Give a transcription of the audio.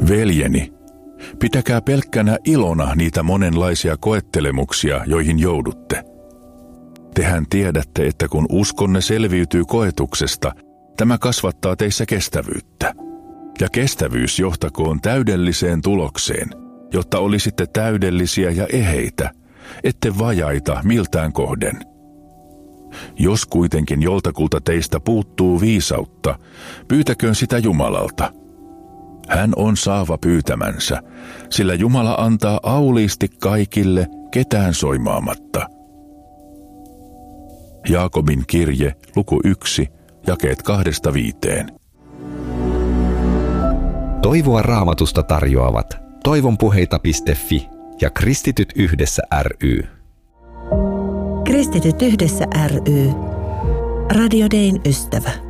Veljeni, pitäkää pelkkänä ilona niitä monenlaisia koettelemuksia, joihin joudutte. Tehän tiedätte, että kun uskonne selviytyy koetuksesta, tämä kasvattaa teissä kestävyyttä. Ja kestävyys johtakoon täydelliseen tulokseen, jotta olisitte täydellisiä ja eheitä, ette vajaita miltään kohden. Jos kuitenkin joltakulta teistä puuttuu viisautta, pyytäköön sitä Jumalalta. Hän on saava pyytämänsä, sillä Jumala antaa auliisti kaikille, ketään soimaamatta. Jaakobin kirje, luku 1, jakeet 2-5. Toivoa Raamatusta tarjoavat toivonpuheita.fi ja Kristityt yhdessä ry. Kristityt yhdessä ry. Radio Dayn ystävä.